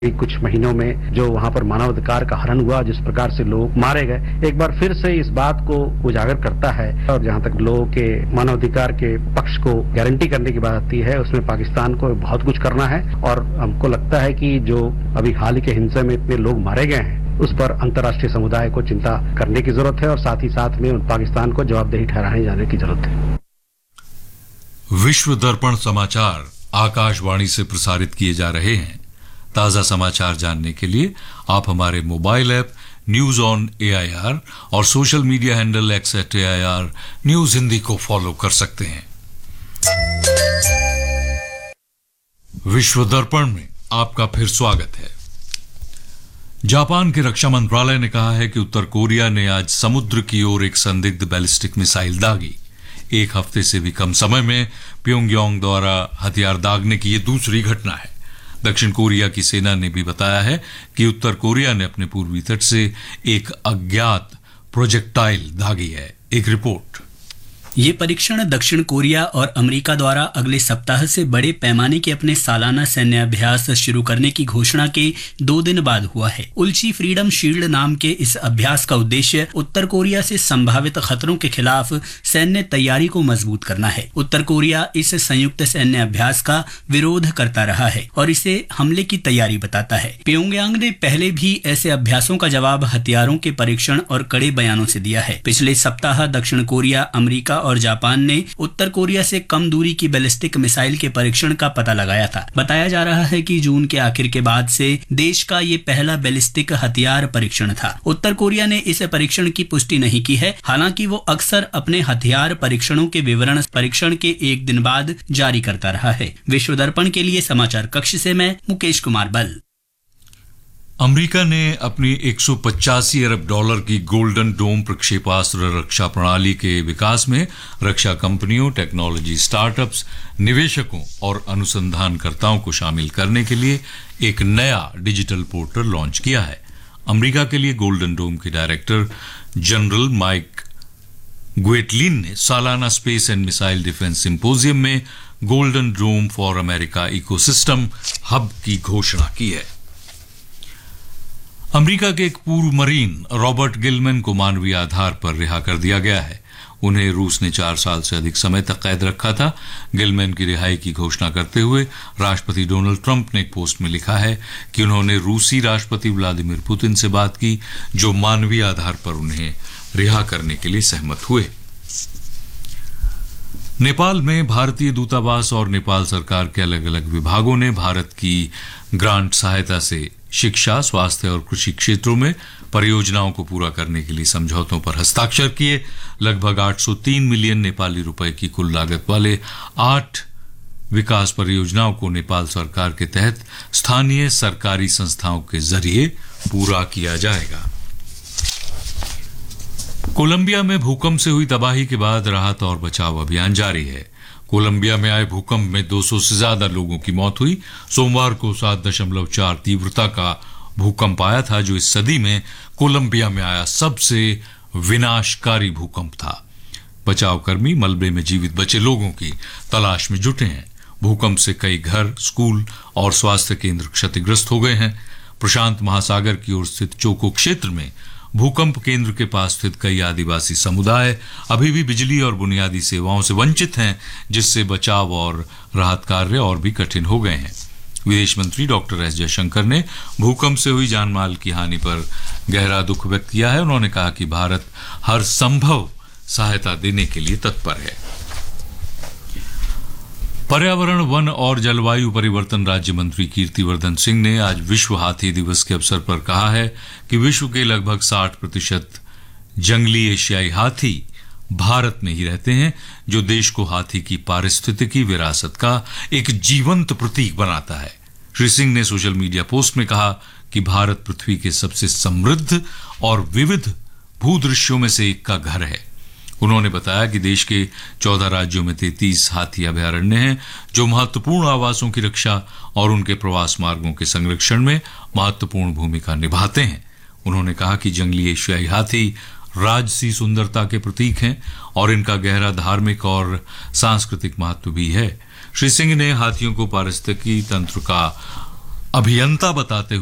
कुछ महीनों में जो वहां पर मानवाधिकार का हनन हुआ, जिस प्रकार से लोग मारे गए, एक बार फिर से इस बात को उजागर करता है। और जहां तक लोगों के मानवाधिकार के पक्ष को गारंटी करने की बात आती है, उसमें पाकिस्तान को बहुत कुछ करना है। और हमको लगता है कि जो अभी हाल ही के हिंसा में इतने लोग मारे गए हैं, उस पर अंतर्राष्ट्रीय समुदाय को चिंता करने की जरूरत है और साथ ही साथ में पाकिस्तान को जवाबदेही ठहराने जाने की जरूरत है। विश्व दर्पण समाचार आकाशवाणी से प्रसारित किए जा रहे हैं। ताजा समाचार जानने के लिए आप हमारे mobile app news on AIR और social media handle @AIR news Hindi को फॉलो कर सकते हैं। विश्व दर्पण में आपका फिर स्वागत है। जापान के रक्षा मंत्रालय ने कहा है कि उत्तर कोरिया ने आज समुद्र की ओर एक संदिग्ध बैलिस्टिक मिसाइल दागी। एक हफ्ते से भी कम समय में प्योंगयांग द्वारा हथियार दागने की यह दूसरी घटना है। दक्षिण कोरिया की सेना ने भी बताया है कि उत्तर कोरिया ने अपने पूर्वी तट से एक अज्ञात प्रोजेक्टाइल दागी है। एक रिपोर्ट। ये परीक्षण दक्षिण कोरिया और अमेरिका द्वारा अगले सप्ताह से बड़े पैमाने के अपने सालाना सैन्य अभ्यास शुरू करने की घोषणा के 2 दिन बाद हुआ है। उल्ची फ्रीडम शील्ड नाम के इस अभ्यास का उद्देश्य उत्तर कोरिया से संभावित खतरों के खिलाफ सैन्य तैयारी को मजबूत करना है। उत्तर कोरिया इस संयुक्त सैन्य अभ्यास का विरोध करता रहा है और इसे हमले की तैयारी बताता है। प्योंगयांग ने पहले भी ऐसे अभ्यासों का जवाब हथियारों के परीक्षण और कड़े बयानों से दिया है। पिछले सप्ताह दक्षिण कोरिया, अमेरिका और जापान ने उत्तर कोरिया से कम दूरी की बैलिस्टिक मिसाइल के परीक्षण का पता लगाया था। बताया जा रहा है कि जून के आखिर के बाद से देश का ये पहला बैलिस्टिक हथियार परीक्षण था। उत्तर कोरिया ने इस परीक्षण की पुष्टि नहीं की है। हालांकि वो अक्सर अपने हथियार परीक्षणों के विवरण परीक्षण के 1 दिन बाद जारी करता रहा है। विश्व दर्पण के लिए समाचार कक्ष से मैं मुकेश कुमार बल। अमेरिका ने अपनी $185 अरब की गोल्डन डोम प्रक्षेपास्त्र रक्षा प्रणाली के विकास में रक्षा कंपनियों, टेक्नोलॉजी स्टार्टअप्स, निवेशकों और अनुसंधानकर्ताओं को शामिल करने के लिए एक नया डिजिटल पोर्टल लॉन्च किया है। अमेरिका के लिए गोल्डन डोम के डायरेक्टर जनरल माइक ग्वेटलिन ने सालाना space and missile defence symposium में golden dome for America ecosystem hub की घोषणा की है। अमेरिका के एक पूर्व मरीन रॉबर्ट गिलमैन को मानवीय आधार पर रिहा कर दिया गया है। उन्हें रूस ने 4 साल से अधिक समय तक कैद रखा था। गिलमैन की रिहाई की घोषणा करते हुए राष्ट्रपति डोनाल्ड ट्रंप ने एक पोस्ट में लिखा है कि उन्होंने रूसी राष्ट्रपति व्लादिमीर पुतिन से बात की, जो मानवीय आधार पर उन्हें रिहा करने के लिए सहमत हुए। नेपाल में भारतीय दूतावास और नेपाल सरकार के अलग अलग विभागों ने भारत की ग्रांट सहायता से शिक्षा, स्वास्थ्य और कृषि क्षेत्रों में परियोजनाओं को पूरा करने के लिए समझौतों पर हस्ताक्षर किए। लगभग 803 मिलियन नेपाली रुपए की कुल लागत वाले 8 विकास परियोजनाओं को नेपाल सरकार के तहत स्थानीय सरकारी संस्थाओं के जरिए पूरा किया जाएगा। कोलंबिया में भूकंप से हुई तबाही के बाद राहत और बचाव अभियान जारी है। कोलंबिया में आए भूकंप में 200 से ज्यादा लोगों की मौत हुई। सोमवार को 7.4 तीव्रता का भूकंप आया था, जो इस सदी में कोलंबिया में आया सबसे विनाशकारी भूकंप था। बचावकर्मी मलबे में जीवित बचे लोगों की तलाश में जुटे हैं। भूकंप से कई घर, स्कूल और स्वास्थ्य केंद्र क्षतिग्रस्त हो गए हैं। प्रशांत महासागर की ओर स्थित चोको क्षेत्र में भूकंप केंद्र के पास स्थित कई आदिवासी समुदाय अभी भी बिजली और बुनियादी सेवाओं से वंचित हैं, जिससे बचाव और राहत कार्य और भी कठिन हो गए हैं। विदेश मंत्री डॉक्टर एस जयशंकर ने भूकंप से हुई जानमाल की हानि पर गहरा दुख व्यक्त किया है। उन्होंने कहा कि भारत हर संभव सहायता देने के लिए तत्पर है। पर्यावरण, वन और जलवायु परिवर्तन राज्य मंत्री कीर्तिवर्धन सिंह ने आज विश्व हाथी दिवस के अवसर पर कहा है कि विश्व के लगभग 60% जंगली एशियाई हाथी भारत में ही रहते हैं, जो देश को हाथी की पारिस्थितिकी विरासत का एक जीवंत प्रतीक बनाता है। श्री सिंह ने सोशल मीडिया पोस्ट में कहा कि भारत पृथ्वी के सबसे समृद्ध और विविध भूदृश्यों में से एक का घर है। उन्होंने बताया कि देश के 14 राज्यों में 33 हाथी अभयारण्य हैं, जो महत्वपूर्ण आवासों की रक्षा और उनके प्रवास मार्गों के संरक्षण में महत्वपूर्ण भूमिका निभाते हैं। उन्होंने कहा कि जंगली एशियाई हाथी राजसी सुंदरता के प्रतीक हैं और इनका गहरा धार्मिक और सांस्कृतिक महत्व भी है। श्री सिंह ने हाथियों को पारिस्थितिकी तंत्र का अभियंता बताते